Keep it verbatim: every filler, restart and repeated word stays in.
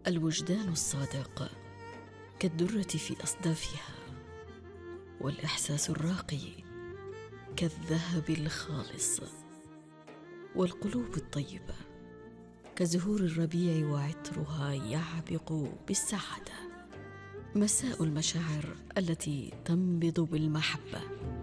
الوجدان الصادق كالدرة في أصدافها، والإحساس الراقي كالذهب الخالص، والقلوب الطيبة كزهور الربيع وعطرها يعبق بالسعادة. مساء المشاعر التي تنبض بالمحبة.